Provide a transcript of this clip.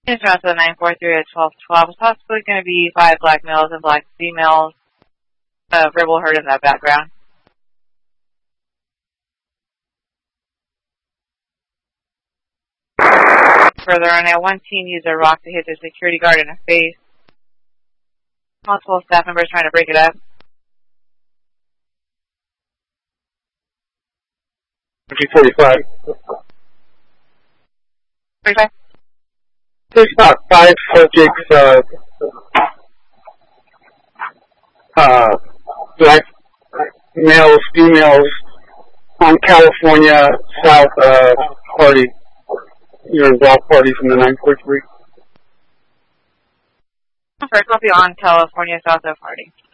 It's around to the 943 at 1212. It's possibly going to be 5 black males and black females. Verbal heard in that background. Further on, one teen used a rock to hit the security guard in the face. Multiple staff members trying to break it up. 45. 45? There's about 5 subjects, black males, females, on California South party. You're involved parties in the 943. First, we'll be on California South of party.